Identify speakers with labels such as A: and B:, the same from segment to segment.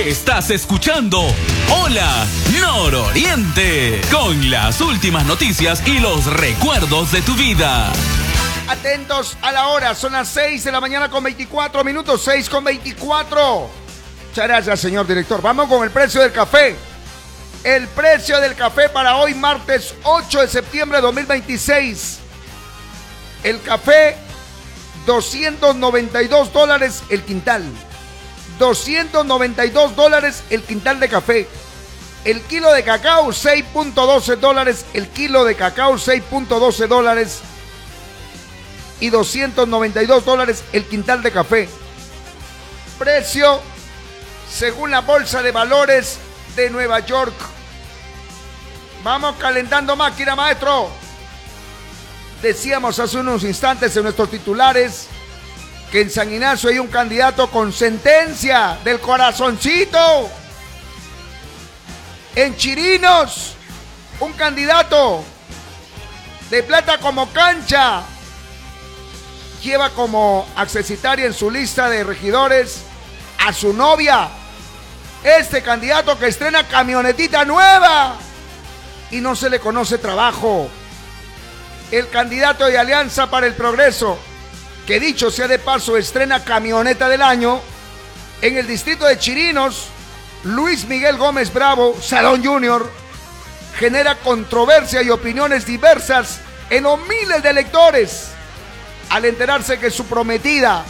A: Estás escuchando Hola Nororiente, con las últimas noticias y los recuerdos de tu vida.
B: Atentos a la hora, son las 6 de la mañana con 24 minutos, 6 con 24. Muchas gracias, señor director. Vamos con el precio del café. El precio del café para hoy, martes 8 de septiembre de 2026. El café, $292 el quintal. $292 el quintal de café. El kilo de cacao, $6.12. El kilo de cacao, $6.12. Y $292 el quintal de café. Precio según la Bolsa de Valores de Nueva York. Vamos calentando máquina, maestro. Decíamos hace unos instantes en nuestros titulares que en San Ignacio hay un candidato con sentencia del corazoncito. En Chirinos, un candidato de plata como cancha lleva como accesitaria en su lista de regidores a su novia. Este candidato que estrena camionetita nueva y no se le conoce trabajo. El candidato de Alianza para el Progreso, que dicho sea de paso estrena camioneta del año, en el distrito de Chirinos, Luis Miguel Gómez Bravo, Sadón Jr., genera controversia y opiniones diversas en los miles de electores al enterarse que su prometida,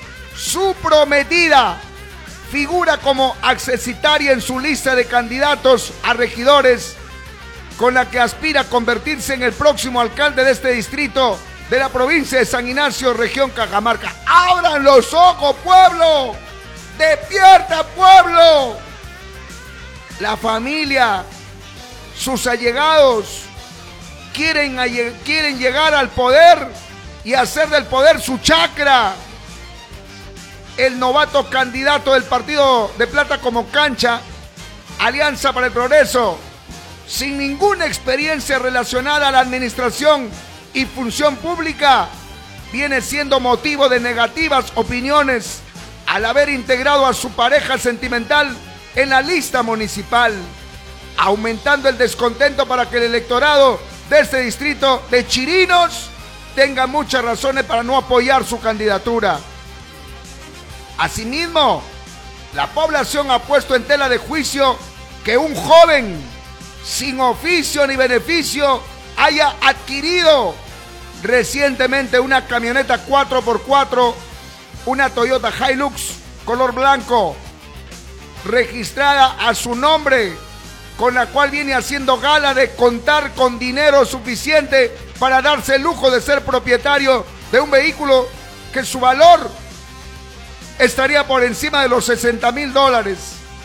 B: figura como accesitaria en su lista de candidatos a regidores, con la que aspira a convertirse en el próximo alcalde de este distrito de la provincia de San Ignacio, región Cajamarca. ¡Abran los ojos, pueblo! ¡Despierta, pueblo! La familia, sus allegados, quieren llegar al poder y hacer del poder su chacra. El novato candidato del partido de plata como cancha, Alianza para el Progreso, sin ninguna experiencia relacionada a la administración y función pública, viene siendo motivo de negativas opiniones al haber integrado a su pareja sentimental en la lista municipal, aumentando el descontento para que el electorado de este distrito de Chirinos tenga muchas razones para no apoyar su candidatura. Asimismo, la población ha puesto en tela de juicio que un joven sin oficio ni beneficio haya adquirido recientemente una camioneta 4x4, una Toyota Hilux color blanco, registrada a su nombre, con la cual viene haciendo gala de contar con dinero suficiente para darse el lujo de ser propietario de un vehículo que su valor estaría por encima de los $60,000,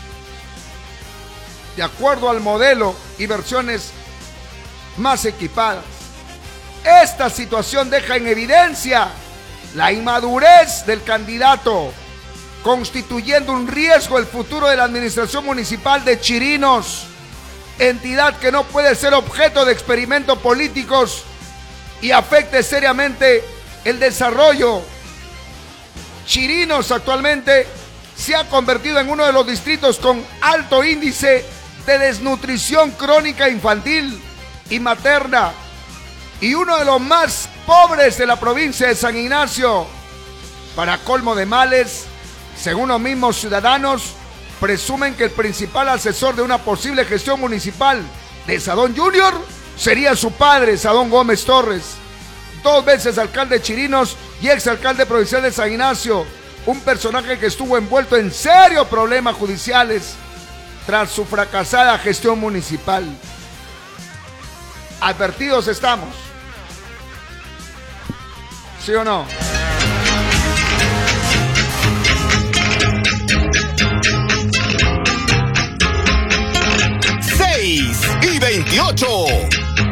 B: de acuerdo al modelo y versiones más equipadas. Esta situación deja en evidencia la inmadurez del candidato, constituyendo un riesgo el futuro de la administración municipal de Chirinos, entidad que no puede ser objeto de experimentos políticos y afecte seriamente el desarrollo. Chirinos actualmente se ha convertido en uno de los distritos con alto índice de desnutrición crónica infantil y materna, y uno de los más pobres de la provincia de San Ignacio. Para colmo de males, según los mismos ciudadanos, presumen que el principal asesor de una posible gestión municipal de Sadón Jr. sería su padre, Sadón Gómez Torres, 2 veces alcalde de Chirinos y exalcalde provincial de San Ignacio, un personaje que estuvo envuelto en serios problemas judiciales tras su fracasada gestión municipal. Advertidos estamos. ¿Sí o no?
A: ¡6:28!